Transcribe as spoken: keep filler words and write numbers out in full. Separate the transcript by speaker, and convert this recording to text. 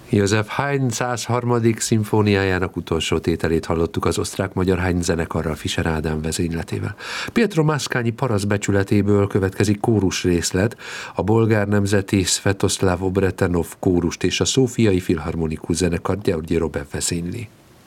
Speaker 1: József Haydn száz harmadik szimfóniájának utolsó tételét hallottuk az osztrák-magyar Haydn zenekarral Fischer Ádám vezényletével. Pietro Mascagni parasztbecsületéből következik kórus részlet, a bolgár nemzeti Svetoslav Obretenov kórust és a Szófiai Filharmonikus Zenekar Györgyi Robert vezényli.